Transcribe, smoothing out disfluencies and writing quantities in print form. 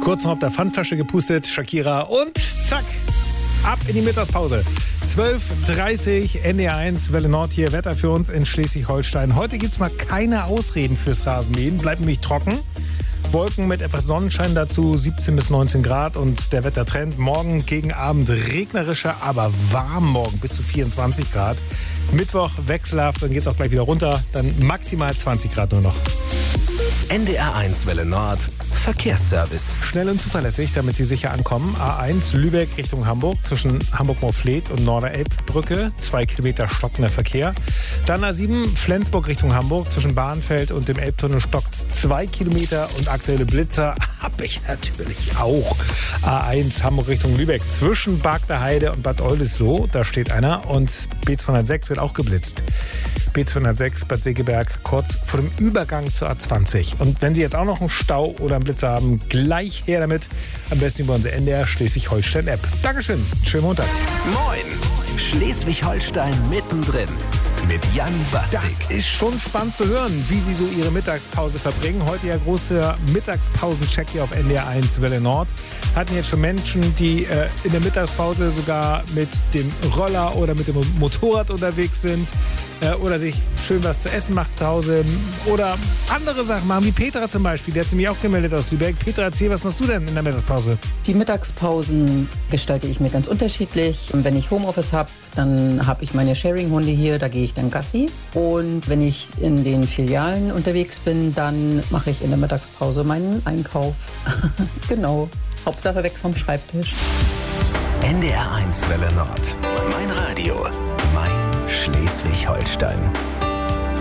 Kurz noch auf der Pfandflasche gepustet, Shakira und zack, ab in die Mittagspause. 12:30 NDR1 Welle Nord hier, Wetter für uns in Schleswig-Holstein. Heute gibt es mal keine Ausreden fürs Rasenmähen, bleibt nämlich trocken. Wolken mit etwas Sonnenschein dazu, 17 bis 19 Grad und der Wettertrend. Morgen gegen Abend regnerischer, aber warm morgen, bis zu 24 Grad. Mittwoch wechselhaft, dann geht es auch gleich wieder runter, dann maximal 20 Grad nur noch. NDR1 Welle Nord, Verkehrsservice. Schnell und zuverlässig, damit Sie sicher ankommen. A1 Lübeck Richtung Hamburg, zwischen Hamburg-Morfleet und Norderelbbrücke, 2 Kilometer stockender Verkehr. Dann A7 Flensburg Richtung Hamburg, zwischen Bahnfeld und dem Elbtunnel stockt 2 Kilometer und aktuelle Blitzer habe ich natürlich auch. A1 Hamburg Richtung Lübeck, zwischen Bargter Heide und Bad Oldesloe, da steht einer und B206 wird auch geblitzt. B206 Bad Segeberg, kurz vor dem Übergang zur A20. Und wenn Sie jetzt auch noch einen Stau oder einen Blitzer haben, gleich her damit. Am besten über unsere NDR Schleswig-Holstein-App. Dankeschön, schönen Montag. Moin, Schleswig-Holstein mittendrin. Mit Jan Bastik. Das ist schon spannend zu hören, wie Sie so Ihre Mittagspause verbringen. Heute ja großer Mittagspausencheck hier auf NDR1 Welle Nord. Hatten jetzt schon Menschen, die in der Mittagspause sogar mit dem Roller oder mit dem Motorrad unterwegs sind oder sich schön was zu essen macht zu Hause oder andere Sachen machen, wie Petra zum Beispiel. Die hat sich nämlich auch gemeldet aus Lübeck. Petra, erzähl, was machst du denn in der Mittagspause? Die Mittagspausen gestalte ich mir ganz unterschiedlich. Und wenn ich Homeoffice habe, dann habe ich meine Sharing-Hunde hier, da gehe ich dann Gassi. Und wenn ich in den Filialen unterwegs bin, dann mache ich in der Mittagspause meinen Einkauf. Genau, Hauptsache weg vom Schreibtisch. NDR1 Welle Nord. Mein Radio, mein Schleswig-Holstein.